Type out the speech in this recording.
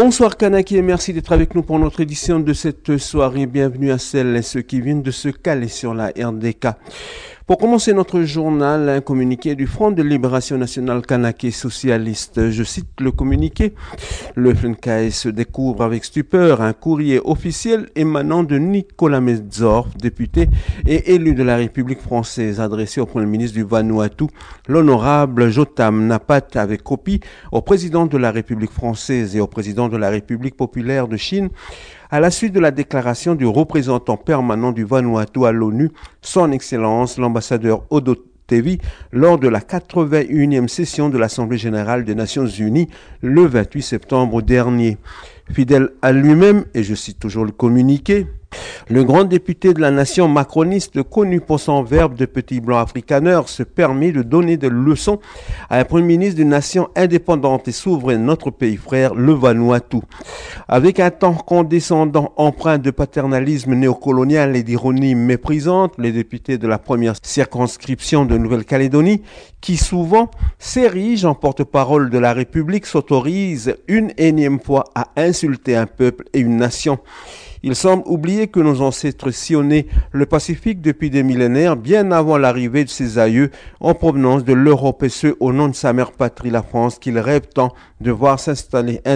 Bonsoir Kanaki et merci d'être avec nous pour notre édition de cette soirée. Bienvenue à celles et ceux qui viennent de se caler sur la RDK. Pour commencer notre journal, un communiqué du Front de Libération Nationale Kanake Socialiste. Je cite le communiqué. Le FNKS découvre avec stupeur un courrier officiel émanant de Nicolas Medzor, député et élu de la République française, adressé au Premier ministre du Vanuatu, l'honorable Jotam Napat, avec copie au président de la République française et au président de la République populaire de Chine, à la suite de la déclaration du représentant permanent du Vanuatu à l'ONU, son Excellence l'ambassadeur Odo Tevi, lors de la 81e session de l'Assemblée générale des Nations unies le 28 septembre dernier. Fidèle à lui-même, et je cite toujours le communiqué, le grand député de la nation macroniste, connu pour son verbe de petit blanc africaneur, se permet de donner des leçons à un premier ministre d'une nation indépendante et souveraine, notre pays frère, le Vanuatu. Avec un ton condescendant empreint de paternalisme néocolonial et d'ironie méprisante, les députés de la première circonscription de Nouvelle-Calédonie, qui souvent s'érigent en porte-parole de la République, s'autorisent une énième fois à insulter un peuple et une nation. Il semble oublier que nos ancêtres sillonnaient le Pacifique depuis des millénaires, bien avant l'arrivée de ses aïeux en provenance de l'Europe, et ce au nom de sa mère patrie, la France, qu'ils rêvent tant de voir s'installer